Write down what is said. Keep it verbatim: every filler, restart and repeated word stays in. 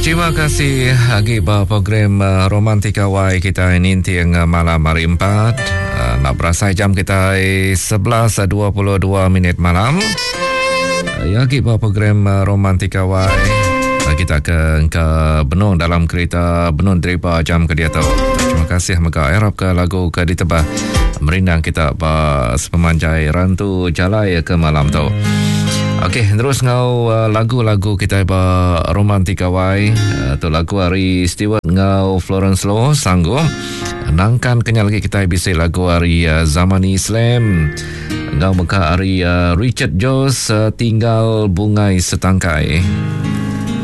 Terima kasih agi ba program uh, Romantika Wai kita ini tiang uh, malam hari empat. Uh, nak berasai jam kita sebelas dua puluh dua minit malam. Uh, ya agi ba program uh, Romantika Wai. Uh, kita ke ke Benung dalam kereta Benung Deriba jam ke dia tahu. Terima kasih maka Arab ke lagu ke ditebah merindang kita ba sepemanjai rantu jalai ke malam tu. Okey, terus ngau uh, lagu-lagu kita ba Romantika Wai. Uh, tu lagu hari Stewart ngau Florence Law sanggup. Nangkan kenyal lagi kita bisa lagu hari uh, Zamani Slam. Ngau muka hari uh, Richard Jones uh, tinggal bungai setangkai.